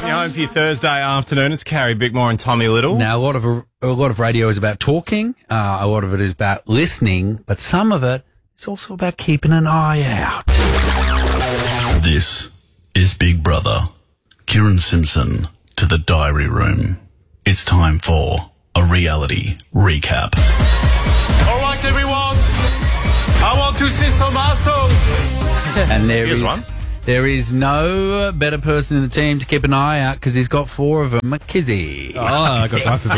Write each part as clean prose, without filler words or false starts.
driving you home for your Thursday afternoon. It's Carrie Bickmore and Tommy Little. Now, a lot of radio is about talking. A lot of it is about listening, but some of it is also about keeping an eye out. This is Big Brother. Kieran Simpson to the diary room. It's time for a reality recap. All right, everyone. I want to see some muscles. And Here's one. there is no better person in the team to keep an eye out because he's got four of them. Kizzy. Oh, I got glasses on.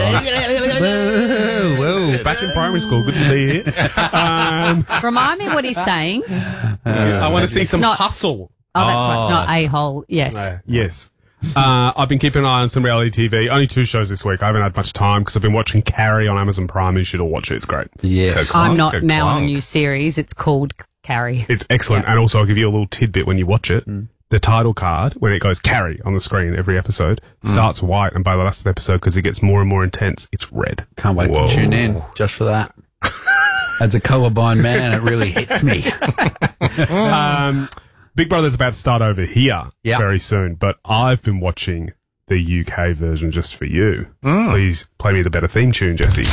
Whoa, back in primary school. Good to be here. Remind me what he's saying. I want to see some not- hustle. Oh, that's right. It's not a-hole. Yes. Yes. I've been keeping an eye on some reality TV. Only 2 shows this week. I haven't had much time because I've been watching Carrie on Amazon Prime. You should all watch it. It's great. Yes. I'm not now on a clunk. new series. It's called Carrie. It's excellent. And also, I'll give you a little tidbit when you watch it. The title card, when it goes Carrie on the screen every episode, starts white, and by the last of the episode, because it gets more and more intense, it's red. Can't wait Whoa. to tune in just for that. As a colourblind man, it really hits me. Big Brother's about to start over here Yeah. very soon, but I've been watching the UK version just for you. Please play me the better theme tune, Jesse.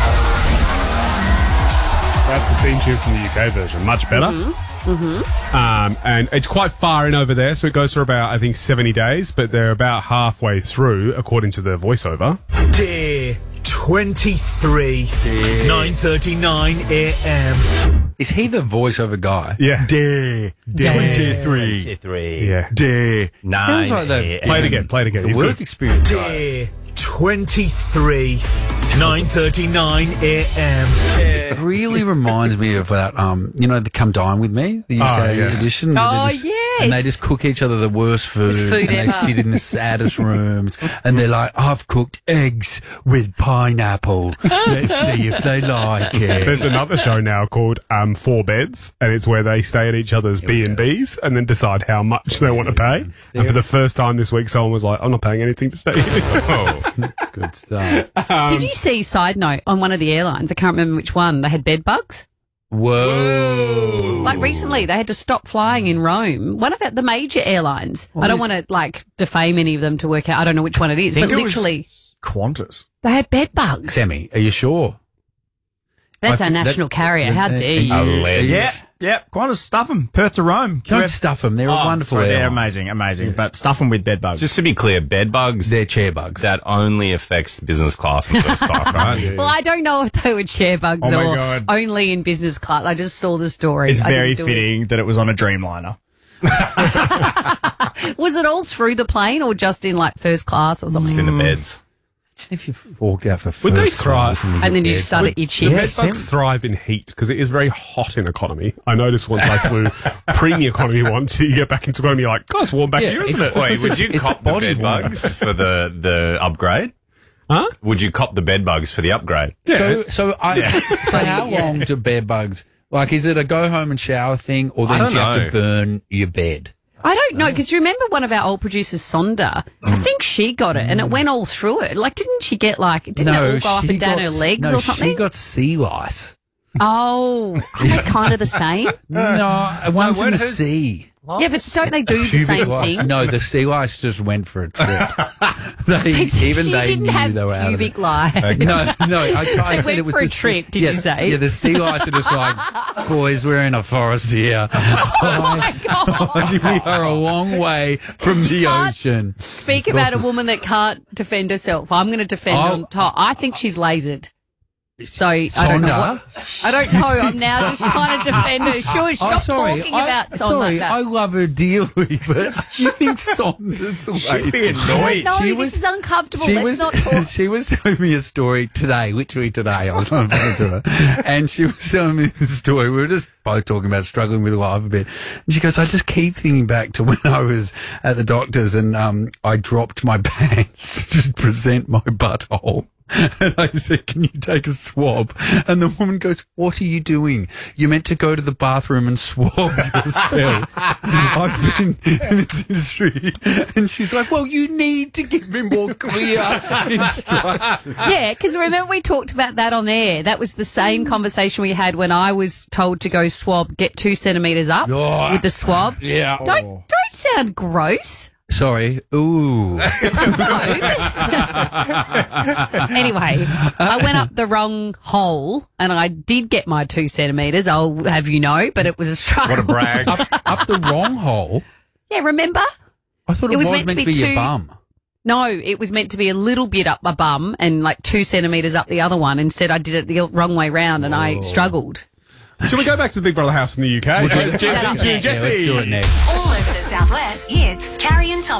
That's the theme tune from the UK version. Much better. And it's quite far in over there, so it goes for about, I think, 70 days, but they're about halfway through, according to the voiceover. Day 23, 9:39 a.m. Is he the voiceover guy? Yeah. Day 23. 23. Yeah. Day. 9 Sounds like the Play it again. Play it again. The He's work good. experience guy. Day 23, 9:39 a.m. It really reminds me of that, the Come Dine With Me, the UK edition. where Oh, they just- yes. And they just cook each other the worst food. Worst food and ever. they sit in the saddest rooms. And they're like, I've cooked eggs with pineapple. Let's see if they like it. There's another show now called 4 Beds, and it's where they stay at each other's B&Bs and then decide how much they want to pay. And for the first time this week, someone was like, I'm not paying anything to stay here. It's good stuff. Did you see, side note, on one of the airlines, I can't remember which one, they had bed bugs? Whoa. Like recently, they had to stop flying in Rome. One of the major airlines. I don't want to defame any of them to work out. I don't know which one it is, but literally Qantas. they had bed bugs. Sammy, are you sure? That's I our think national carrier. How dare you? Yeah, Qantas, stuff them. Perth to Rome. Don't stuff them. They're a wonderful Sorry, they're airline. amazing. But stuff them with bed bugs. Just to be clear, bed bugs, They're chair bugs. that only affects business class and first class, right? Well, I don't know if they were chair bugs Oh my or God. only in business class. I just saw the story. It's I very didn't do fitting that it was on a Dreamliner. it. Was it all through the plane or just in first class or something? Just in the beds. If you forked out for Would they first class And then you just started itching. Bed bugs thrive in heat because it is very hot in economy. I noticed once I flew premium economy once, you get back into economy, you're like, God, it's warm back Yeah, here, isn't it's- it? Wait, would you It's cop the body bed warmer. bugs for the upgrade? Huh? Would you cop the bed bugs for the upgrade? So how long do bed bugs, is it a go home and shower thing or I then don't do you have know. to burn your bed? I don't know, because remember one of our old producers, Sonda, I think she got it and it went all through it. Didn't she get didn't it all go up and down her legs or something? she got sea lice. Oh, are they kind of the same? No, one's in the sea. Yeah, but don't they do the Pubic same lice. thing? No, the sea lice just went for a trip. She Even they didn't knew have they were out of it. pubic lice. No, I They said went it was for a the trip, did you say? Yeah, the sea lice are just like, boys, we're in a forest here. Oh my God. We are a long way from the can't- ocean. Speak about a woman that can't defend herself. I'm going to defend her on top. I think she's lasered. So I don't know. I don't know. I'm now just trying to defend her. Sure, stop talking about Son like that. I love her dearly, but you think Sonda's She'd be annoyed. No, She this was- is uncomfortable. Let's not talk. She was telling me a story today, literally today. I was on the phone to her, and she was telling me the story. We were just both talking about struggling with life a bit, and she goes, "I just keep thinking back to when I was at the doctor's, and I dropped my pants to present my butthole." And I said, "Can you take a swab?" And the woman goes, "What are you doing? You're meant to go to the bathroom and swab yourself." I've been in this industry. And she's like, "Well, you need to give me more clear instructions." Yeah, because remember we talked about that on air. That was the same conversation we had when I was told to go swab, get 2 centimetres up Oh, with the swab. yeah. Don't sound gross. Sorry. Ooh. Anyway, I went up the wrong hole and I did get my 2 centimetres, I'll have you know, but it was a struggle. What a brag. Up the wrong hole? Yeah, remember? I thought it was meant to be your bum. No, it was meant to be a little bit up my bum and like 2 centimetres up the other one. Instead, I did it the wrong way round and I struggled. Shall we go back to the Big Brother house in the UK? Let's do that up next. Jesse. Let's do it next. All over the Southwest, it's Carrie and Tom.